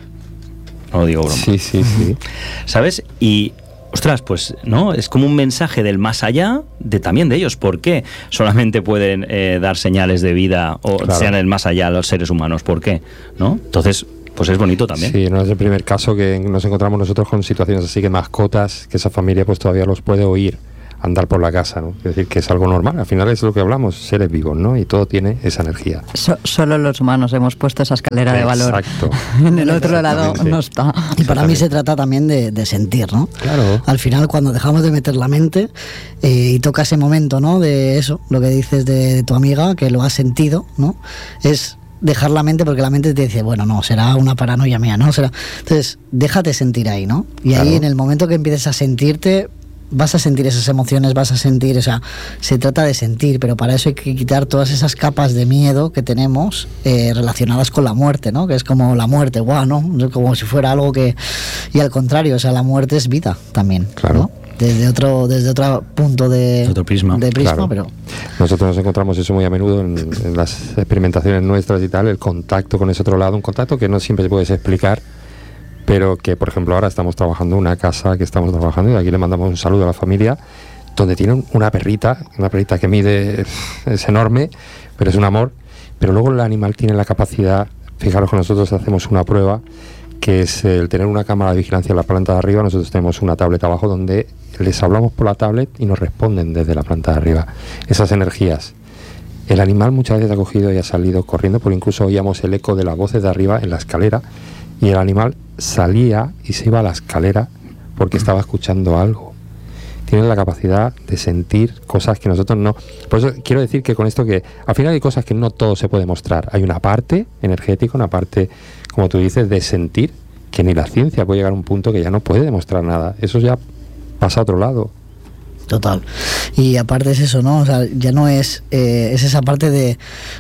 No lo digo broma. Sí, sí, sí. ¿Sabes? Y, ostras, pues, ¿no? Es como un mensaje del más allá de también de ellos. ¿Por qué solamente pueden eh, dar señales de vida o Claro. sean el más allá los seres humanos? ¿Por qué? ¿No? Entonces, pues es bonito también. Sí, no es el primer caso que nos encontramos nosotros con situaciones así, que mascotas, que esa familia pues todavía los puede oír andar por la casa, ¿no? Es decir, que es algo normal, al final es lo que hablamos, seres vivos, ¿no? Y todo tiene esa energía. So, solo los humanos hemos puesto esa escalera de valor. Exacto. En el otro lado Exactamente. no está. Y para mí se trata también de, de sentir, ¿no? Claro. Al final, cuando dejamos de meter la mente eh, y toca ese momento, ¿no? De eso, lo que dices de, de tu amiga, que lo has sentido, ¿no? Es dejar la mente, porque la mente te dice, bueno, no, será una paranoia mía, ¿no? Será... Entonces, déjate sentir ahí, ¿no? Y Claro. ahí, en el momento que empieces a sentirte, vas a sentir esas emociones, vas a sentir, o sea, se trata de sentir, pero para eso hay que quitar todas esas capas de miedo que tenemos eh, relacionadas con la muerte, ¿no? Que es como la muerte, guau, ¿no? Como si fuera algo que... Y al contrario, o sea, la muerte es vida también, Claro. ¿no? Desde otro, desde otro punto de, Otro prisma. de prisma, Claro. pero... Nosotros nos encontramos eso muy a menudo en, en las experimentaciones nuestras y tal, el contacto con ese otro lado, un contacto que no siempre puedes explicar, pero que, por ejemplo, ahora estamos trabajando en una casa que estamos trabajando y aquí le mandamos un saludo a la familia, donde tienen una perrita, una perrita que mide, es enorme, pero es un amor, pero luego el animal tiene la capacidad, fijaros que nosotros hacemos una prueba, que es el tener una cámara de vigilancia en la planta de arriba. Nosotros tenemos una tablet abajo donde les hablamos por la tablet y nos responden desde la planta de arriba esas energías. El animal muchas veces ha cogido y ha salido corriendo, porque incluso oíamos el eco de las voces de arriba en la escalera, y el animal salía y se iba a la escalera porque estaba escuchando algo. Tienen la capacidad de sentir cosas que nosotros no... Por eso quiero decir que con esto que al final hay cosas que no todo se puede mostrar. Hay una parte energética, una parte, como tú dices, de sentir, que ni la ciencia puede llegar a un punto que ya no puede demostrar nada. Eso ya pasa a otro lado. Total. Y aparte es eso, ¿no? O sea, ya no es... Eh, es esa parte de...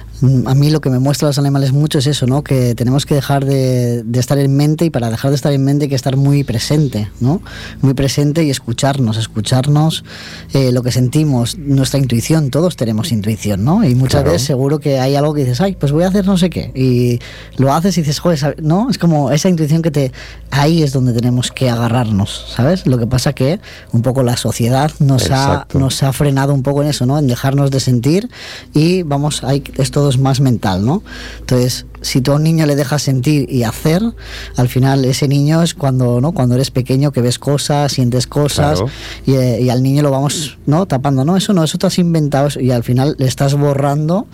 A mí lo que me muestra los animales mucho es eso, ¿no? Que tenemos que dejar de, de estar en mente, y para dejar de estar en mente hay que estar muy presente, ¿no? Muy presente y escucharnos, escucharnos eh, lo que sentimos, nuestra intuición. Todos tenemos intuición, ¿no? Y muchas Claro. veces seguro que hay algo que dices, ay, pues voy a hacer no sé qué. Y lo haces y dices, joder, ¿sabes? ¿No? Es como esa intuición que te... Ahí es donde tenemos que agarrarnos, ¿sabes? Lo que pasa que un poco la sociedad nos ha, Exacto. nos ha frenado un poco en eso, ¿no? En dejarnos de sentir y vamos, hay, es todo es más mental, ¿no? Entonces, si tú a un niño le dejas sentir y hacer, al final ese niño es cuando, ¿no? Cuando eres pequeño, que ves cosas, sientes cosas, claro. y, eh, y al niño lo vamos, ¿no? tapando, no, eso no, eso te has inventado, y al final le estás borrando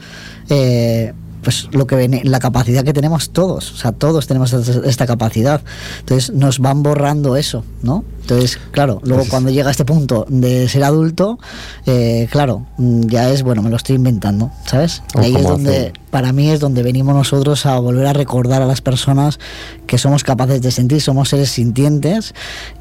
eh, pues lo que viene, la capacidad que tenemos todos, o sea, todos tenemos esta capacidad, entonces nos van borrando eso, ¿no? Entonces, claro, luego pues cuando llega a este punto de ser adulto, eh, claro, ya es, bueno, me lo estoy inventando, ¿sabes? Y ahí es donde, hacer? para mí es donde venimos nosotros a volver a recordar a las personas que somos capaces de sentir, somos seres sintientes,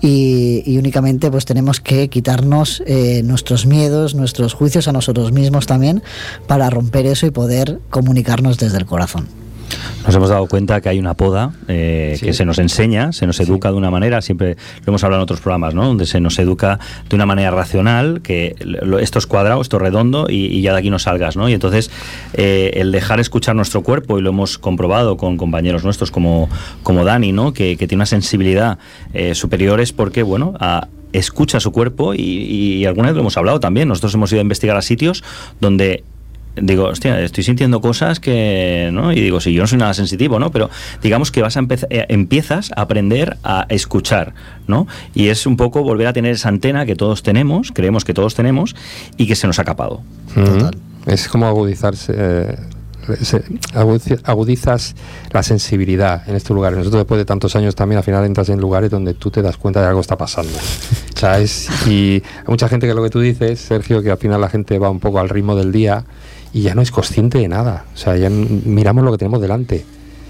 y, y únicamente pues tenemos que quitarnos eh, nuestros miedos, nuestros juicios a nosotros mismos también, para romper eso y poder comunicarnos desde el corazón. Nos hemos dado cuenta que hay una poda eh, sí. que se nos enseña, se nos educa sí. de una manera, siempre lo hemos hablado en otros programas, ¿no? Donde se nos educa de una manera racional, que lo, esto es cuadrado, esto es redondo, y, y ya de aquí no salgas, ¿no? Y entonces eh, el dejar escuchar nuestro cuerpo, y lo hemos comprobado con compañeros nuestros como, como Dani, ¿no? Que, que tiene una sensibilidad eh, superior, es porque, bueno, a, escucha su cuerpo, y, y alguna vez lo hemos hablado también. Nosotros hemos ido a investigar a sitios donde digo, hostia, estoy sintiendo cosas que, ¿no? Y digo, sí, yo no soy nada sensitivo, ¿no? Pero digamos que vas a empezar, eh, empiezas a aprender a escuchar, ¿no? Y es un poco volver a tener esa antena que todos tenemos, creemos que todos tenemos, y que se nos ha capado. Mm-hmm. Es como agudizarse, eh, se, agudizas la sensibilidad en estos lugares. Nosotros, después de tantos años, también al final entras en lugares donde tú te das cuenta de que algo está pasando. O sea, es, y hay mucha gente que lo que tú dices, Sergio, que al final la gente va un poco al ritmo del día y ya no es consciente de nada. O sea, ya miramos lo que tenemos delante.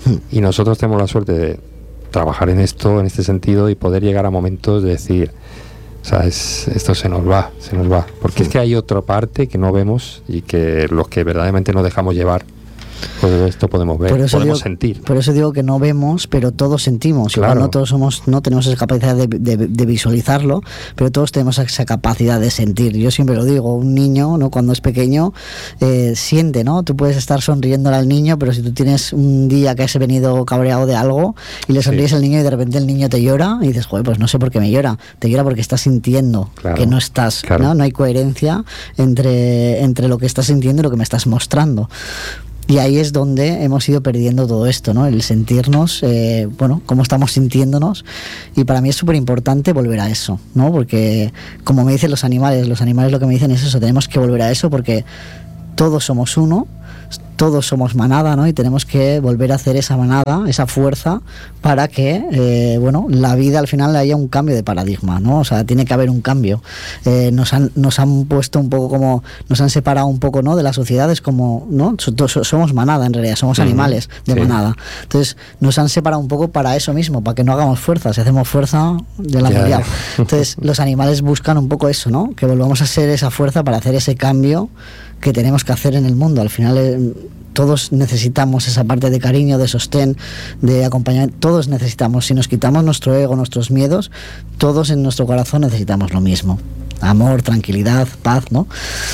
Y nosotros tenemos la suerte de trabajar en esto, en este sentido, y poder llegar a momentos de decir, o sea, es, esto se nos va, se nos va. Porque es que hay otra parte que no vemos, y que los que verdaderamente nos dejamos llevar, pues esto podemos ver, podemos digo, sentir. Por eso digo que no vemos, pero todos sentimos. Claro. Igual no todos somos, no tenemos esa capacidad de, de, de visualizarlo, pero todos tenemos esa capacidad de sentir. Yo siempre lo digo, un niño, ¿no? Cuando es pequeño, eh, siente, ¿no? Tú puedes estar sonriéndole al niño, pero si tú tienes un día que has venido cabreado de algo y le sonríes sí. al niño, y de repente el niño te llora, y dices, joder, pues no sé por qué me llora. Te llora porque estás sintiendo, claro. que no estás, claro. ¿no? No hay coherencia entre, entre lo que estás sintiendo y lo que me estás mostrando. Y ahí es donde hemos ido perdiendo todo esto, ¿no? El sentirnos, eh, bueno, cómo estamos sintiéndonos. Y para mí es súper importante volver a eso, ¿no? Porque, como me dicen los animales, los animales lo que me dicen es eso, tenemos que volver a eso, porque todos somos uno, todos somos manada, ¿no? Y tenemos que volver a hacer esa manada, esa fuerza, para que, eh, bueno, la vida al final haya un cambio de paradigma, ¿no? O sea, tiene que haber un cambio. Eh, nos han nos han puesto un poco como, nos han separado un poco, ¿no? De las sociedades, como, ¿no? Somos manada, en realidad, somos animales de sí. manada. Entonces, nos han separado un poco para eso mismo, para que no hagamos fuerza. Si hacemos fuerza, ya la hemos liado. Entonces, los animales buscan un poco eso, ¿no? Que volvamos a ser esa fuerza para hacer ese cambio que tenemos que hacer en el mundo. Al final eh, todos necesitamos esa parte de cariño, de sostén, de acompañamiento. Todos necesitamos. Si nos quitamos nuestro ego, nuestros miedos, todos en nuestro corazón necesitamos lo mismo: amor, tranquilidad, paz, ¿no?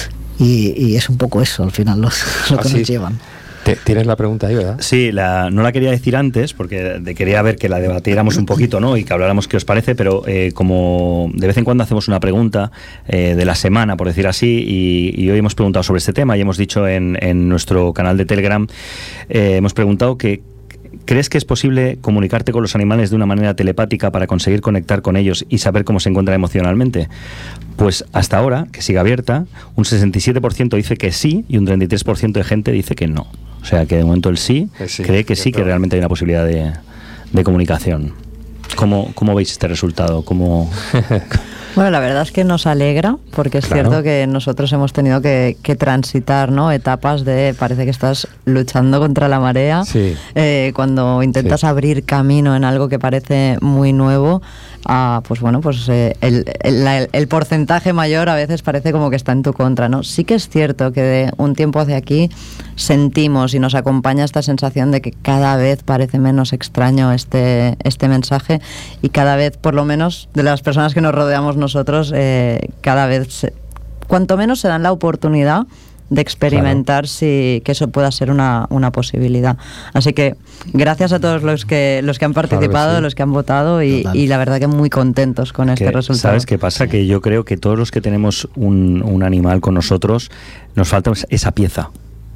Y, y es un poco eso al final lo, lo que Así. nos llevan. Tienes la pregunta ahí, ¿verdad? Sí, la, no la quería decir antes porque de, quería ver que la debatiéramos un poquito, ¿no? Y que habláramos qué os parece, pero eh, como de vez en cuando hacemos una pregunta eh, de la semana, por decir así, y, y hoy hemos preguntado sobre este tema y hemos dicho en, en nuestro canal de Telegram, eh, hemos preguntado que ¿crees que es posible comunicarte con los animales de una manera telepática para conseguir conectar con ellos y saber cómo se encuentran emocionalmente? Pues hasta ahora, que sigue abierta, un sesenta y siete por ciento dice que sí y un treinta y tres por ciento de gente dice que no. O sea, que de momento el sí, que sí cree que sí, que realmente hay una posibilidad de, de comunicación. ¿Cómo, cómo veis este resultado? ¿Cómo... Bueno, la verdad es que nos alegra, porque es claro. cierto que nosotros hemos tenido que, que transitar, ¿no? Etapas de, parece que estás luchando contra la marea, sí. eh, cuando intentas sí. abrir camino en algo que parece muy nuevo, ah, pues bueno, pues eh, el, el, el, el porcentaje mayor a veces parece como que está en tu contra, ¿no? Sí que es cierto que de un tiempo hacia aquí sentimos y nos acompaña esta sensación de que cada vez parece menos extraño este, este mensaje, y cada vez, por lo menos de las personas que nos rodeamos nosotros, eh, cada vez, se, cuanto menos se dan la oportunidad de experimentar, claro. si que eso pueda ser una, una posibilidad. Así que gracias a todos los que los que han participado, claro que sí. los que han votado, y, y la verdad que muy contentos con este resultado. ¿Sabes qué pasa? Sí. Que yo creo que todos los que tenemos un, un animal con nosotros, nos falta esa pieza.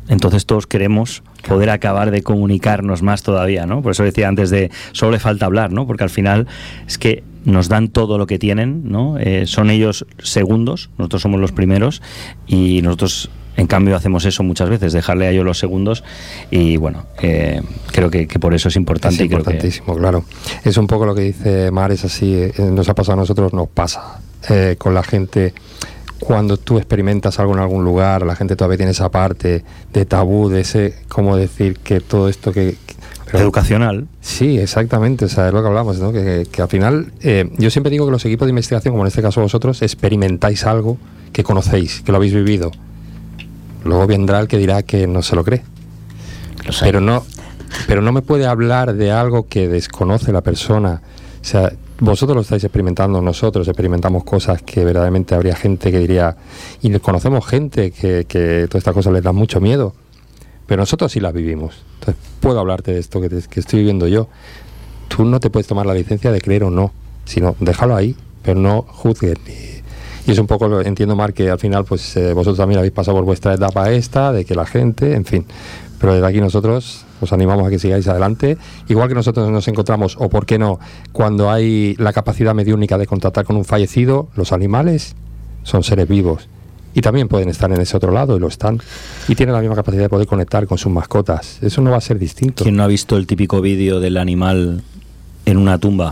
Entonces todos queremos poder acabar de comunicarnos más todavía, ¿no? Por eso decía antes de, solo le falta hablar, ¿no? Porque al final es que nos dan todo lo que tienen, ¿no? Eh, son ellos segundos, nosotros somos los primeros, y nosotros en cambio hacemos eso muchas veces, dejarle a ellos los segundos, y bueno, eh, creo que, que por eso es importante. Es importantísimo, creo que... claro. Es un poco lo que dice Mar, es así, eh, nos ha pasado a nosotros, nos pasa eh, con la gente. Cuando tú experimentas algo en algún lugar, la gente todavía tiene esa parte de tabú, de ese, cómo decir que todo esto que... Pero, educacional. Sí, exactamente, o sea, es lo que hablamos, ¿no? Que, que, que al final, eh, yo siempre digo que los equipos de investigación, como en este caso vosotros, experimentáis algo que conocéis, que lo habéis vivido. Luego vendrá el que dirá que no se lo cree. Lo sé. Pero no, pero no me puede hablar de algo que desconoce la persona. O sea, vosotros lo estáis experimentando, nosotros experimentamos cosas que verdaderamente habría gente que diría, y conocemos gente que, que todas estas cosas les dan mucho miedo, pero nosotros sí las vivimos. Entonces puedo hablarte de esto que, te, que estoy viviendo yo. Tú no te puedes tomar la licencia de creer o no, sino déjalo ahí, pero no juzgues. Y, y es un poco, lo, entiendo, Mar, que al final pues eh, vosotros también habéis pasado por vuestra etapa esta, de que la gente, en fin, pero desde aquí nosotros os animamos a que sigáis adelante, igual que nosotros nos encontramos, o por qué no, cuando hay la capacidad mediúnica de contactar con un fallecido, los animales son seres vivos y también pueden estar en ese otro lado, y lo están, y tienen la misma capacidad de poder conectar con sus mascotas. Eso no va a ser distinto. ¿Quién no ha visto el típico vídeo del animal en una tumba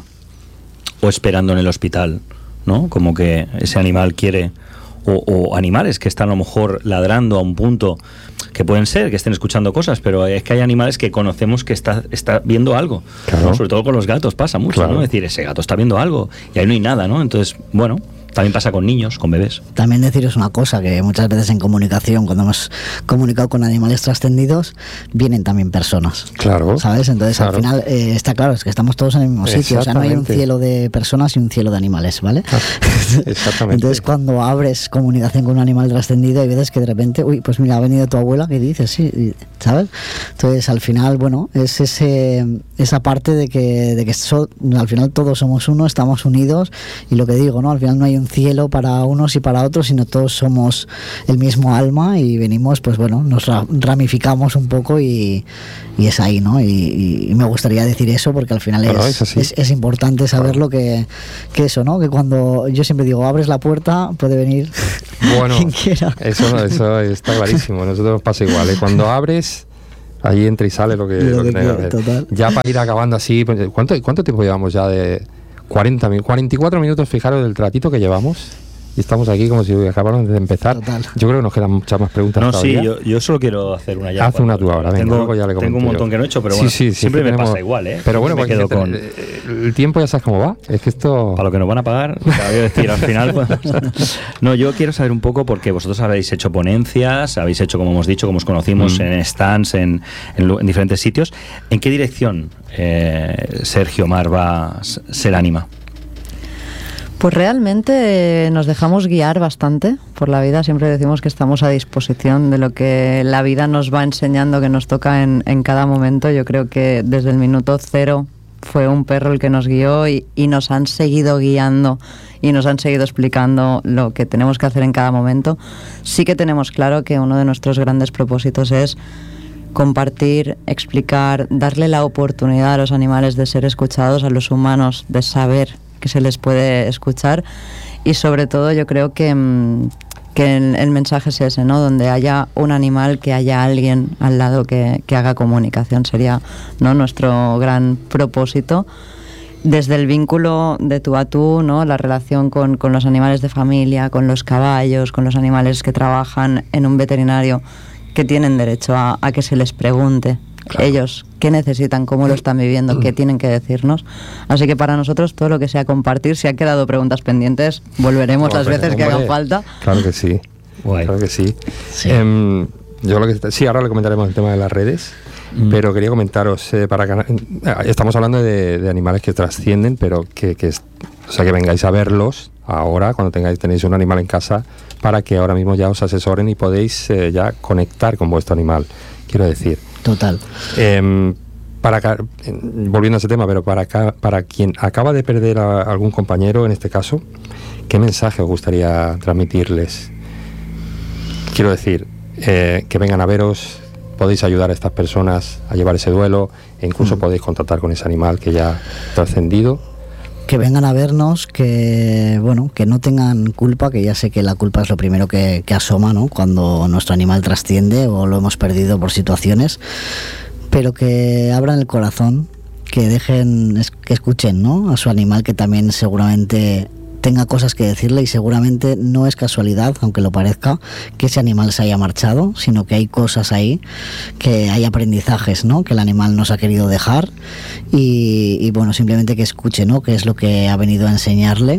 o esperando en el hospital, ¿no? Como que ese animal quiere, o, o animales que están a lo mejor ladrando a un punto, que pueden ser que estén escuchando cosas, pero es que hay animales que conocemos que está, está viendo algo, claro. ¿no? Sobre todo con los gatos pasa mucho, claro. ¿no? Es decir, ese gato está viendo algo y ahí no hay nada, ¿no? Entonces, bueno, también pasa con niños, con bebés. También deciros una cosa, que muchas veces en comunicación, cuando hemos comunicado con animales trascendidos, vienen también personas. Claro. ¿Sabes? Entonces, claro. al final, eh, está claro, es que estamos todos en el mismo sitio. O sea, no hay un cielo de personas y un cielo de animales, ¿vale? Exactamente. Entonces, cuando abres comunicación con un animal trascendido, hay veces que de repente, uy, pues mira, ha venido tu abuela, ¿qué dices? Sí, ¿sabes? Entonces, al final, bueno, es ese esa parte de que, de que so, al final todos somos uno, estamos unidos, y lo que digo, ¿no? Al final no hay un cielo para unos y para otros, sino todos somos el mismo alma y venimos, pues bueno, nos ramificamos un poco y, y es ahí, ¿no? Y, y me gustaría decir eso porque al final bueno, es, es, es, es importante saberlo, que, que eso, ¿no? Que cuando yo siempre digo, abres la puerta, puede venir bueno, quien quiera. Eso, eso está clarísimo, nosotros nos pasa igual, ¿eh? Cuando abres, ahí entra y sale lo que, lo lo que, que tenga quiere, que hacer. total. Ya para ir acabando así, ¿cuánto, ¿cuánto tiempo llevamos ya de cuarenta, cuarenta y cuatro minutos, fijaros del ratito que llevamos? Y estamos aquí como si acabáramos de empezar. Total. Yo creo que nos quedan muchas más preguntas No, todavía. sí, yo, yo solo quiero hacer una ya. Haz una tú ahora, venga, tengo, luego ya le tengo un montón yo. que no he hecho, pero sí, bueno, sí, sí, siempre me tenemos... pasa igual, ¿eh? Pero bueno, me pues, quedo con... el tiempo ya sabes cómo va. Es que esto... Para lo que nos van a pagar, te voy a decir, al final... Pues... No, yo quiero saber un poco, porque vosotros habéis hecho ponencias, habéis hecho, como hemos dicho, como os conocimos, mm. en stands, en, en, en diferentes sitios. ¿En qué dirección eh, Sergio Mar va Ser Anima? Pues realmente nos dejamos guiar bastante por la vida. Siempre decimos que estamos a disposición de lo que la vida nos va enseñando, que nos toca en, en cada momento. Yo creo que desde el minuto cero fue un perro el que nos guió y, y nos han seguido guiando y nos han seguido explicando lo que tenemos que hacer en cada momento. Sí que tenemos claro que uno de nuestros grandes propósitos es compartir, explicar, darle la oportunidad a los animales de ser escuchados, a los humanos de saber que se les puede escuchar, y sobre todo yo creo que, que el, el mensaje es ese, ¿no? Donde haya un animal, que haya alguien al lado que, que haga comunicación, sería, ¿no?, nuestro gran propósito. Desde el vínculo de tú a tú, ¿no?, la relación con, con los animales de familia, con los caballos, con los animales que trabajan en un veterinario, que tienen derecho a, a que se les pregunte. Claro. Ellos qué necesitan, cómo lo están viviendo, qué tienen que decirnos. Así que para nosotros todo lo que sea compartir. Si han quedado preguntas pendientes, volveremos no, las veces hombre, que hagan falta. Claro que sí. Guay. Claro que sí. sí. Eh, yo lo que sí, ahora le comentaremos el tema de las redes, mm. pero quería comentaros eh, para que, estamos hablando de, de animales que trascienden, pero que, que o sea que vengáis a verlos ahora cuando tengáis tenéis un animal en casa, para que ahora mismo ya os asesoren y podéis eh, ya conectar con vuestro animal. Quiero decir. Total. Eh, para volviendo a ese tema, pero para para quien acaba de perder a algún compañero, en este caso, ¿qué mensaje os gustaría transmitirles? Quiero decir, eh, que vengan a veros, podéis ayudar a estas personas a llevar ese duelo, e incluso mm. podéis contactar con ese animal que ya ha trascendido. Que vengan a vernos, que bueno, que no tengan culpa, que ya sé que la culpa es lo primero que, que asoma, ¿no? Cuando nuestro animal trasciende o lo hemos perdido por situaciones, pero que abran el corazón, que dejen, que escuchen, ¿no? A su animal, que también seguramente tenga cosas que decirle, y seguramente no es casualidad, aunque lo parezca, que ese animal se haya marchado, sino que hay cosas ahí, que hay aprendizajes, ¿no? Que el animal nos ha querido dejar, y, y bueno, simplemente que escuche, ¿no? Que es lo que ha venido a enseñarle,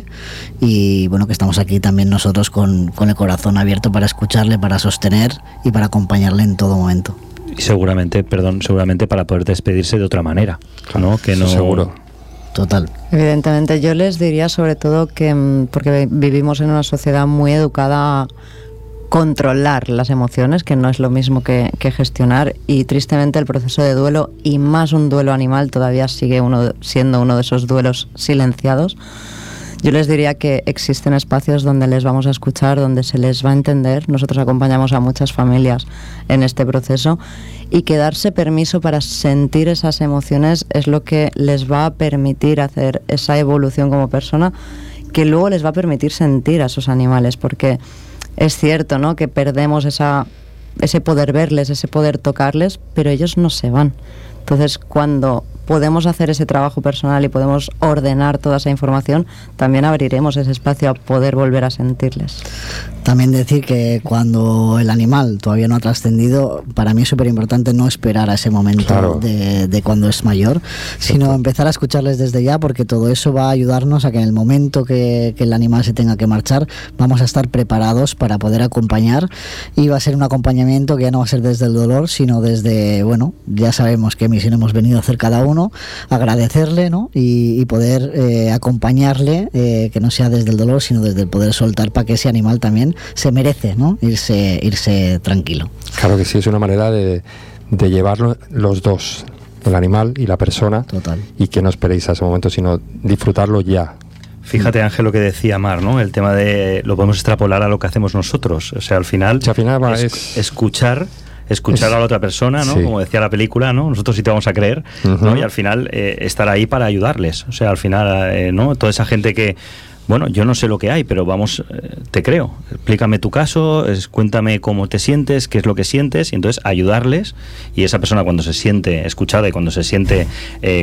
y bueno, que estamos aquí también nosotros con, con el corazón abierto para escucharle, para sostener y para acompañarle en todo momento. Y seguramente, perdón, seguramente para poder despedirse de otra manera, ¿no? Que no seguro. Total. Evidentemente, yo les diría sobre todo que, porque vivimos en una sociedad muy educada a controlar las emociones, que no es lo mismo que, que gestionar, y tristemente el proceso de duelo, y más un duelo animal, todavía sigue uno siendo uno de esos duelos silenciados. Yo les diría que existen espacios donde les vamos a escuchar, donde se les va a entender. Nosotros acompañamos a muchas familias en este proceso, y que darse permiso para sentir esas emociones es lo que les va a permitir hacer esa evolución como persona, que luego les va a permitir sentir a sus animales, porque es cierto, ¿no?, que perdemos esa, ese poder verles, ese poder tocarles, pero ellos no se van. Entonces, cuando podemos hacer ese trabajo personal y podemos ordenar toda esa información, también abriremos ese espacio a poder volver a sentirles. También decir que cuando el animal todavía no ha trascendido, para mí es súper importante no esperar a ese momento, claro, de, de cuando es mayor, sino sí, empezar a escucharles desde ya, porque todo eso va a ayudarnos a que en el momento que, que el animal se tenga que marchar, vamos a estar preparados para poder acompañar, y va a ser un acompañamiento que ya no va a ser desde el dolor, sino desde, bueno, ya sabemos qué misión hemos venido a hacer cada uno, agradecerle, ¿no? y, y poder eh, acompañarle, eh, que no sea desde el dolor, sino desde el poder soltar, para que ese animal también se merece, ¿no?, irse, irse tranquilo. Claro que sí, es una manera de, de llevarlo los dos, el animal y la persona. Total. Y que no esperéis a ese momento, sino disfrutarlo ya. Fíjate, Ángel, lo que decía Mar, ¿no? El tema de lo podemos extrapolar a lo que hacemos nosotros. O sea, al final, sí, al final va, es, es escuchar escuchar es, a la otra persona, ¿no? Sí. Como decía la película, ¿no? Nosotros sí te vamos a creer, uh-huh. ¿no? Y al final eh, estar ahí para ayudarles. O sea, al final, eh, ¿no? Toda esa gente que, bueno, yo no sé lo que hay, pero vamos, eh, te creo. Explícame tu caso, es, cuéntame cómo te sientes, qué es lo que sientes, y entonces ayudarles, y esa persona cuando se siente escuchada y cuando se siente eh,